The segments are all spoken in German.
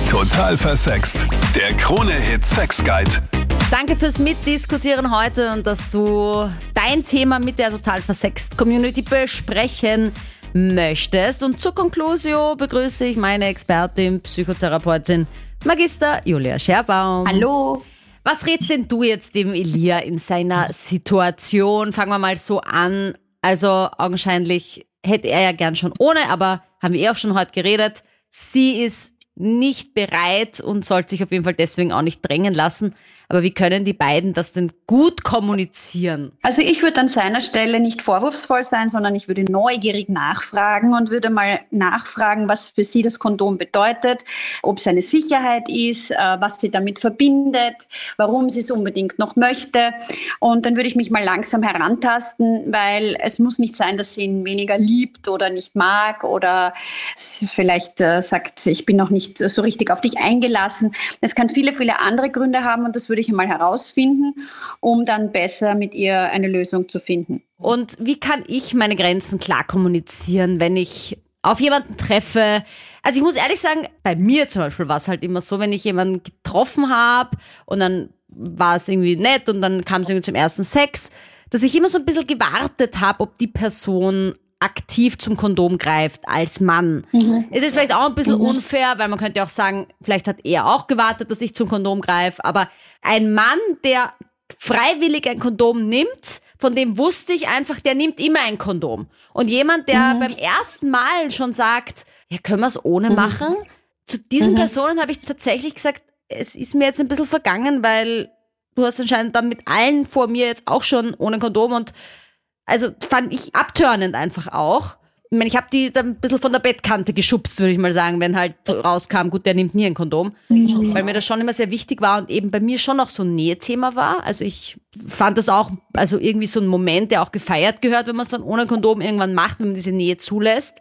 Total versext. Der Krone-Hit Sex Guide. Danke fürs Mitdiskutieren heute und dass du dein Thema mit der Total versext Community besprechen möchtest. Und zur Conclusio begrüße ich meine Expertin, Psychotherapeutin, Magister Julia Scherbaum. Hallo. Was rätst denn du jetzt dem Elia in seiner Situation? Fangen wir mal so an. Also augenscheinlich hätte er ja gern schon ohne, aber haben wir auch schon heute geredet. Sie ist nicht bereit und sollte sich auf jeden Fall deswegen auch nicht drängen lassen. Aber wie können die beiden das denn gut kommunizieren? Also ich würde an seiner Stelle nicht vorwurfsvoll sein, sondern ich würde neugierig nachfragen und würde mal nachfragen, was für sie das Kondom bedeutet, ob es eine Sicherheit ist, was sie damit verbindet, warum sie es unbedingt noch möchte. Und dann würde ich mich mal langsam herantasten, weil es muss nicht sein, dass sie ihn weniger liebt oder nicht mag oder vielleicht sagt, ich bin noch nicht so richtig auf dich eingelassen. Es kann viele, viele andere Gründe haben und das würde ich einmal herausfinden, um dann besser mit ihr eine Lösung zu finden. Und wie kann ich meine Grenzen klar kommunizieren, wenn ich auf jemanden treffe? Also ich muss ehrlich sagen, bei mir zum Beispiel war es halt immer so, wenn ich jemanden getroffen habe und dann war es irgendwie nett und dann kam es irgendwie zum ersten Sex, dass ich immer so ein bisschen gewartet habe, ob die Person aktiv zum Kondom greift als Mann. Es ist vielleicht auch ein bisschen unfair, weil man könnte auch sagen, vielleicht hat er auch gewartet, dass ich zum Kondom greife, aber ein Mann, der freiwillig ein Kondom nimmt, von dem wusste ich einfach, der nimmt immer ein Kondom. Und jemand, der beim ersten Mal schon sagt, ja, können wir es ohne machen? Zu diesen Personen habe ich tatsächlich gesagt, es ist mir jetzt ein bisschen vergangen, weil du hast anscheinend dann mit allen vor mir jetzt auch schon ohne Kondom und also fand ich abturnend einfach auch. Ich meine, ich habe die dann ein bisschen von der Bettkante geschubst, würde ich mal sagen, wenn halt rauskam, gut, der nimmt nie ein Kondom. Weil mir das schon immer sehr wichtig war und eben bei mir schon auch so ein Nähthema war. Also ich fand das auch, also irgendwie so ein Moment, der auch gefeiert gehört, wenn man es dann ohne Kondom irgendwann macht, wenn man diese Nähe zulässt.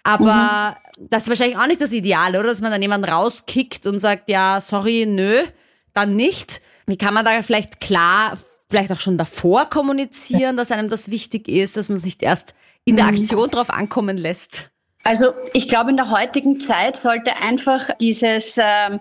Aber das ist wahrscheinlich auch nicht das Ideale, oder? Dass man dann jemanden rauskickt und sagt, ja, sorry, nö, dann nicht. Wie kann man da vielleicht klar vielleicht auch schon davor kommunizieren, dass einem das wichtig ist, dass man es nicht erst in der Aktion drauf ankommen lässt? Also ich glaube, in der heutigen Zeit sollte einfach dieses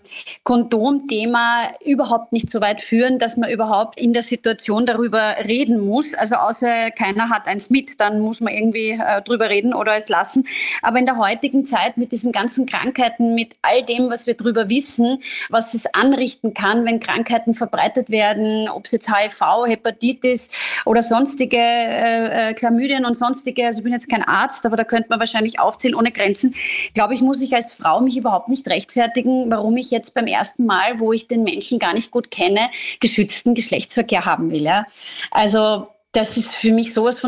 Kondomthema überhaupt nicht so weit führen, dass man überhaupt in der Situation darüber reden muss. Also außer keiner hat eins mit, dann muss man irgendwie drüber reden oder es lassen. Aber in der heutigen Zeit mit diesen ganzen Krankheiten, mit all dem, was wir drüber wissen, was es anrichten kann, wenn Krankheiten verbreitet werden, ob es jetzt HIV, Hepatitis oder sonstige Chlamydien und sonstige, also ich bin jetzt kein Arzt, aber da könnte man wahrscheinlich aufzählen, ohne Grenzen, glaube ich, muss ich als Frau mich überhaupt nicht rechtfertigen, warum ich jetzt beim ersten Mal, wo ich den Menschen gar nicht gut kenne, geschützten Geschlechtsverkehr haben will. Ja? Also das ist für mich sowas von